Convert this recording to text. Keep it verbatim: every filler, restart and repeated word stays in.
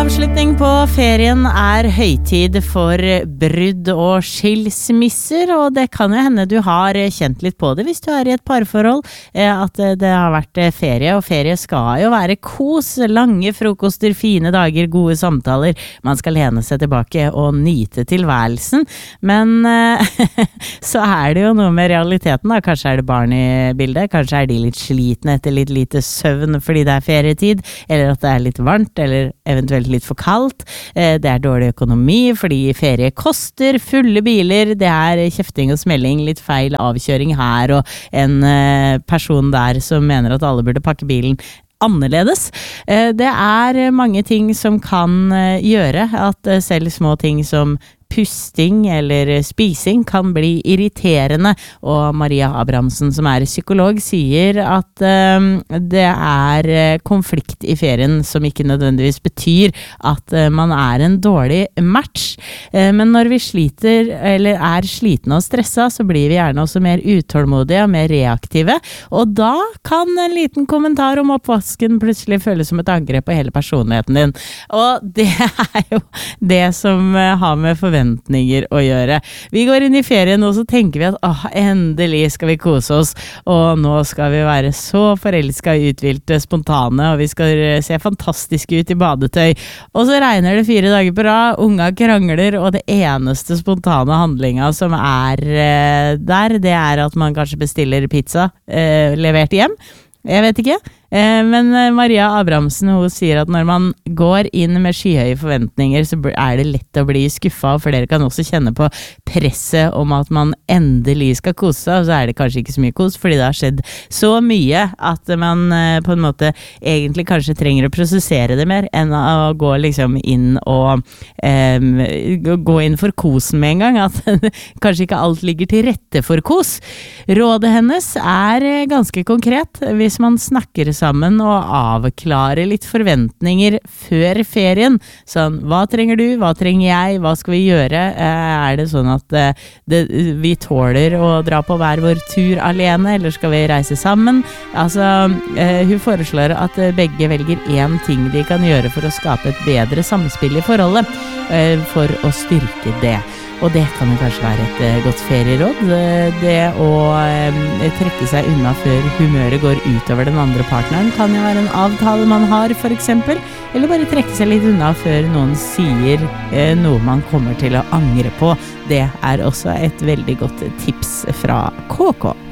Avslutning på ferien er høytid for brudd og skilsmisser, og det kan jo hende du har kjent litt på det hvis du er i et parforhold, at det har vært ferie, og ferie skal jo være kos, lange frokoster, fine dager, gode samtaler, man skal lene seg tilbake og nyte tilværelsen, men så er det jo noe med realiteten da, kanskje er det barn i bildet, kanskje er de litt slitne etter litt lite søvn fordi det er ferietid, eller at det er litt varmt, eller eventuelt litt for kaldt, det er dårlig økonomi fordi ferie koster, fulle biler, det er kjefting og smelling, litt feil avkjøring her og en person der som mener at alle burde pakke bilen annerledes. Det er mange ting som kan gjøre at selv små ting som pusting eller spising kan bli irriterende, og Maria Abrahamsen som er psykolog sier at um, det er konflikt i ferien som ikke nødvendigvis betyr at uh, man er en dårlig match, uh, men når vi sliter eller er slitne og stressa så blir vi gjerne også mer utålmodige og mer reaktive, og da kan en liten kommentar om oppvasken plutselig føles som et angrep på hele personligheten din, og det er jo det som uh, har med forventninger å gjøre. Vi går inn i ferien og så tenker vi at åh, endelig skal vi kose oss, og nå skal vi være så forelsket, uthvilte, spontane, og vi skal se fantastiske ut i badetøy. Og så regner det fire dager på rad, unga krangler, og det eneste spontane handlinga som er eh, der, det er at man kanskje bestiller pizza eh, levert hjem. Jeg vet ikke. Men Maria Abrahamsen, hun sier at når man går inn med skyhøye forventninger, så er det lett å bli skuffet, for dere kan også kjenne på presset om at man endelig skal kose seg, og så er det kanskje ikke så mye kos, fordi det har skjedd så mye at man på en måte egentlig kanskje trenger å prosessere det mer, enn å gå liksom inn og um, gå inn for kosen med en gang, at kanskje ikke alt ligger til rette for kos. Rådet hennes er ganske konkret, hvis man snakker sammen sammen og avklare litt forventninger før ferien. Sånn, hva trenger du? Hva trenger jeg? Hva skal vi gjøre? Er det sånn at det, vi tåler å dra på hver vår tur alene, eller skal vi reise sammen? Altså, hun foreslår at begge velger én ting de kan gjøre for å skape et bedre samspill i forholdet, for å styrke det. Og det kan jo kanskje være et godt ferieråd, det å trekke seg unna før humøret går utover den andre partneren kan jo være en avtale man har for eksempel, eller bare trekke seg litt unna før noen sier noe man kommer til å angre på. Det er også et veldig godt tips fra K K.